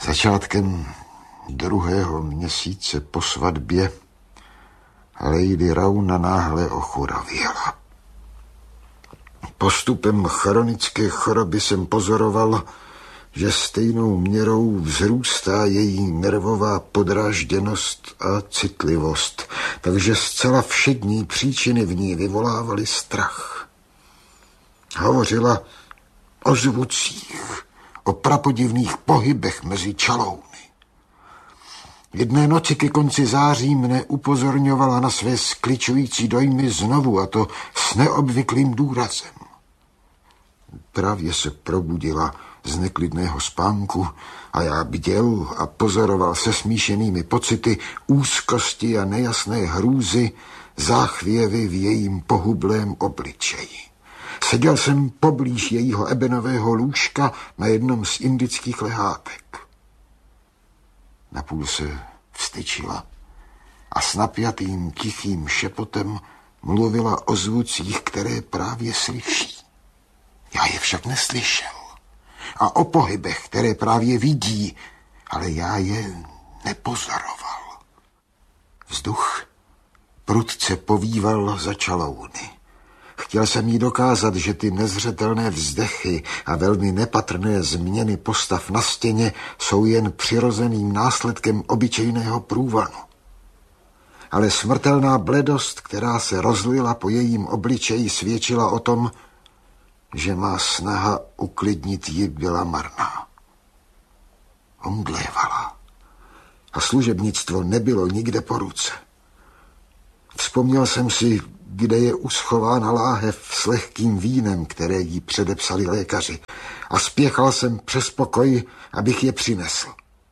Začátkem 2. měsíce po svatbě Lady Rauna náhle ochuravěla. Postupem chronické choroby jsem pozoroval, že stejnou měrou vzrůstá její nervová podrážděnost a citlivost, takže zcela všední příčiny v ní vyvolávaly strach. Hovořila o zvucích, o prapodivných pohybech mezi čalouny. Jedné noci ke konci září mne upozorňovala na své skličující dojmy znovu, a to s neobvyklým důrazem. Právě se probudila z neklidného spánku a já bděl a pozoroval se smíšenými pocity úzkosti a nejasné hrůzy záchvěvy v jejím pohublém obličeji. Seděl jsem poblíž jejího ebenového lůžka na jednom z indických lehátek. Napůl se vstyčila a s napjatým tichým šepotem mluvila o zvucích, které právě slyší. Já je však neslyšel. A o pohybech, které právě vidí, ale já je nepozoroval. Vzduch prudce povýval za čalouny. Chtěl jsem jí dokázat, že ty nezřetelné vzdechy a velmi nepatrné změny postav na stěně jsou jen přirozeným následkem obyčejného průvanu. Ale smrtelná bledost, která se rozlila po jejím obličeji, svědčila o tom, že má snaha uklidnit ji byla marná. Omdlévala a služebnictvo nebylo nikde po ruce. Vzpomněl jsem si, kde je uschována láhev s lehkým vínem, které jí předepsali lékaři, a spěchal jsem přes pokoj, abych je přinesl.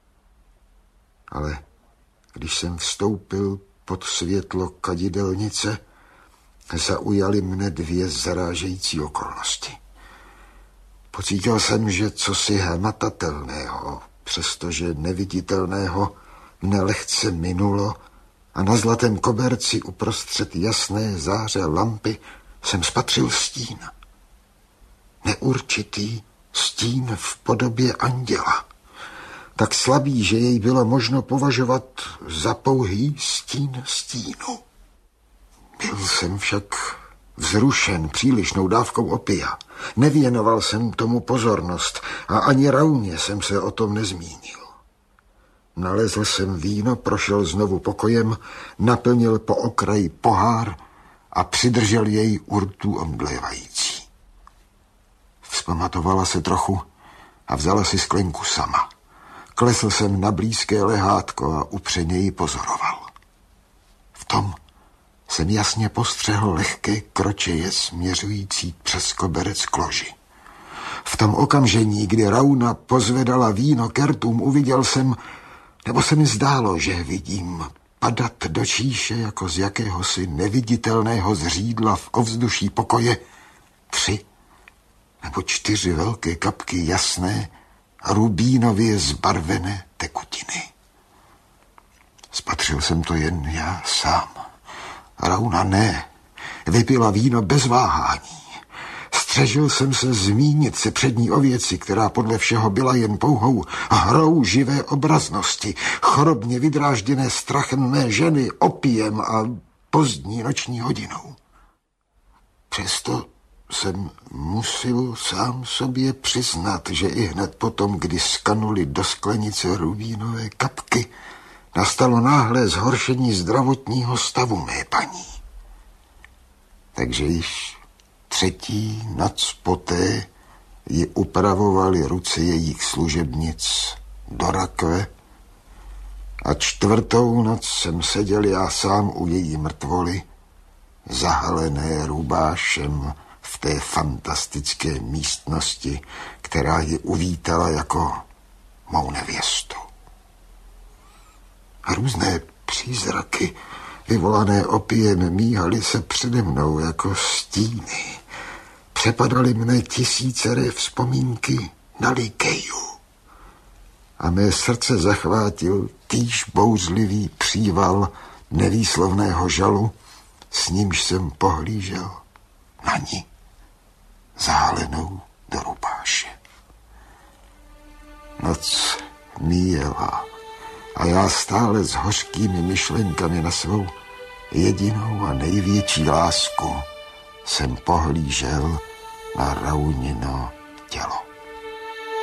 Ale když jsem vstoupil pod světlo kadidelnice, zaujaly mne 2 zarážející okolnosti. Pocítil jsem, že cosi hmatatelného, přestože neviditelného, mne lehce minulo a na zlatém koberci uprostřed jasné záře lampy jsem spatřil stín. Neurčitý stín v podobě anděla. Tak slabý, že jej bylo možno považovat za pouhý stín stínu. Byl jsem však vzrušen přílišnou dávkou opia. Nevěnoval jsem tomu pozornost a ani Rauně jsem se o tom nezmínil. Nalezl jsem víno, prošel znovu pokojem, naplnil po okraji pohár a přidržel jej u rtů omdlévající. Vzpamatovala se trochu a vzala si sklenku sama. Klesl jsem na blízké lehátko a upřeně ji pozoroval. V tom jsem jasně postřehl lehké kročeje směřující přes koberec k loži. V tom okamžení, kdy Rauna pozvedala víno k rtům, uviděl jsem, nebo se mi zdálo, že vidím padat do číše jako z jakéhosi neviditelného zřídla v ovzduší pokoje 3 nebo 4 velké kapky jasné, rubínově zbarvené tekutiny. Spatřil jsem to jen já sám. Rauna ne. Vypila víno bez váhání. Střežil jsem se zmínit se před ní o věci, která podle všeho byla jen pouhou hrou živé obraznosti, chorobně vydrážděné strachem mé ženy, opiem a pozdní noční hodinou. Přesto jsem musil sám sobě přiznat, že i hned potom, kdy skanuli do sklenice rubínové kapky, nastalo náhlé zhoršení zdravotního stavu mé paní. Takže již 3. noc poté ji upravovaly ruce jejich služebnic do rakve a 4. noc jsem seděl já sám u její mrtvoly, zahalené rubášem v té fantastické místnosti, která ji uvítala jako mou nevěstu. Různé přízraky vyvolané opiem míhaly se přede mnou jako stíny. Přepadaly mne tisíceré vzpomínky na Likeju. A mé srdce zachvátil týž bouřlivý příval nevýslovného žalu, s nímž jsem pohlížel na ní, zahalenou do rubáše. Noc míjela a já stále s hořkými myšlenkami na svou jedinou a největší lásku jsem pohlížel na Raunino tělo.